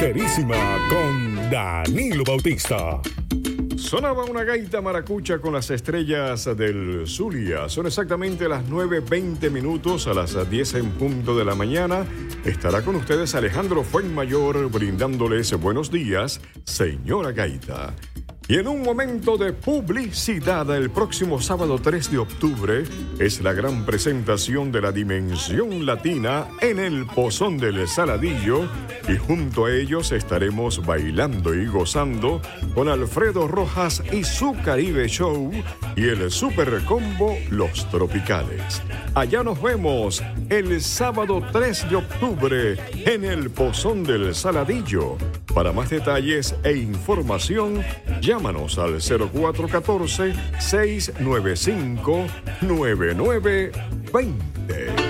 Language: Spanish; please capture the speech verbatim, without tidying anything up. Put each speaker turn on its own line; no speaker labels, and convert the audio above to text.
Verísima con Danilo Bautista.
Sonaba una gaita maracucha con las estrellas del Zulia. Son exactamente las nueve veinte minutos, a las diez en punto de la mañana. Estará con ustedes Alejandro Fuenmayor brindándoles buenos días, señora gaita. Y en un momento de publicidad, el próximo sábado tres de octubre es la gran presentación de la Dimensión Latina en el Pozón del Saladillo, y junto a ellos estaremos bailando y gozando con Alfredo Rojas y su Caribe Show y el Super Combo Los Tropicales. Allá nos vemos el sábado tres de octubre en el Pozón del Saladillo. Para más detalles e información, llámanos al cero cuatro uno cuatro, seis nueve cinco, nueve nueve dos cero.